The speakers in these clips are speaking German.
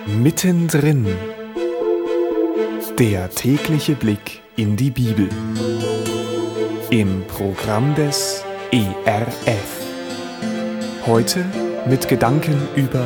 Mittendrin. Der tägliche Blick in die Bibel. Im Programm des ERF. Heute mit Gedanken über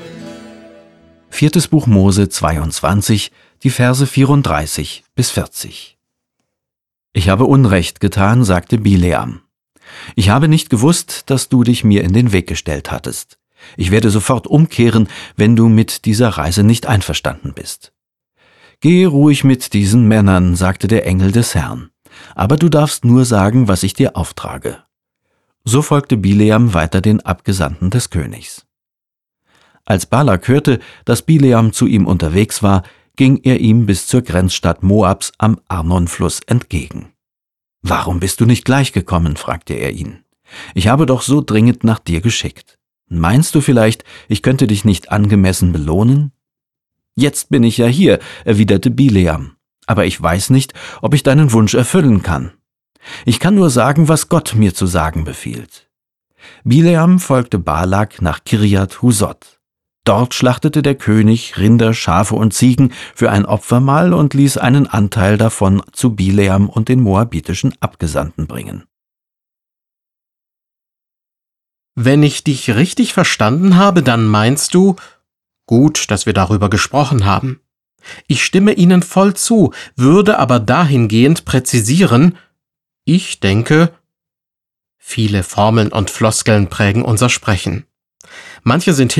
4. Buch Mose 22, die Verse 34 bis 40. Ich habe Unrecht getan, sagte Bileam. Ich habe nicht gewusst, dass du dich mir in den Weg gestellt hattest. Ich werde sofort umkehren, wenn du mit dieser Reise nicht einverstanden bist. Gehe ruhig mit diesen Männern, sagte der Engel des Herrn. Aber du darfst nur sagen, was ich dir auftrage. So folgte Bileam weiter den Abgesandten des Königs. Als Balak hörte, dass Bileam zu ihm unterwegs war, ging er ihm bis zur Grenzstadt Moabs am Arnonfluss entgegen. »Warum bist du nicht gleich gekommen?« fragte er ihn. »Ich habe doch so dringend nach dir geschickt. Meinst du vielleicht, ich könnte dich nicht angemessen belohnen?« »Jetzt bin ich ja hier«, erwiderte Bileam, »aber ich weiß nicht, ob ich deinen Wunsch erfüllen kann. Ich kann nur sagen, was Gott mir zu sagen befiehlt.« Bileam folgte Balak nach Kirjat Husot. Dort schlachtete der König Rinder, Schafe und Ziegen für ein Opfermahl und ließ einen Anteil davon zu Bileam und den moabitischen Abgesandten bringen. Wenn ich dich richtig verstanden habe, dann meinst du, gut, dass wir darüber gesprochen haben. Ich stimme Ihnen voll zu, würde aber dahingehend präzisieren, ich denke, viele Formeln und Floskeln prägen unser Sprechen. Manche sind